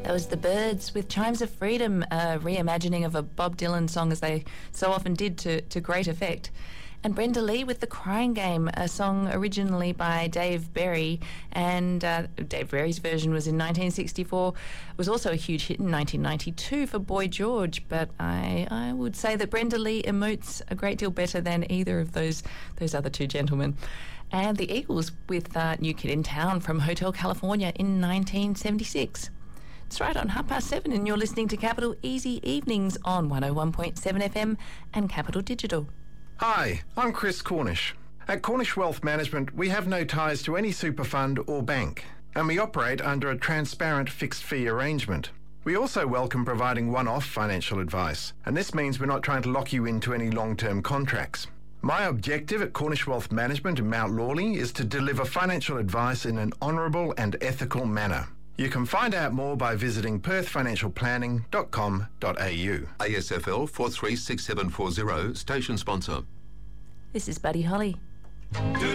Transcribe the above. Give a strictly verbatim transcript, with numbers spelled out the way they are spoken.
That was The Byrds with Chimes of Freedom, a reimagining of a Bob Dylan song, as they so often did, to, to great effect. And Brenda Lee with The Crying Game, a song originally by Dave Berry, and uh, Dave Berry's version was in nineteen sixty-four. It was also a huge hit in nineteen ninety-two for Boy George, but I, I would say that Brenda Lee emotes a great deal better than either of those, those other two gentlemen. And the Eagles with uh, New Kid in Town from Hotel California in nineteen seventy-six. It's right on half past seven, and you're listening to Capital Easy Evenings on one oh one point seven F M and Capital Digital. Hi, I'm Chris Cornish. At Cornish Wealth Management, we have no ties to any super fund or bank, and we operate under a transparent fixed fee arrangement. We also welcome providing one-off financial advice, and this means we're not trying to lock you into any long-term contracts. My objective at Cornish Wealth Management in Mount Lawley is to deliver financial advice in an honourable and ethical manner. You can find out more by visiting perth financial planning dot com dot a u. A S F L four three six seven four zero, station sponsor. This is Buddy Holly. Do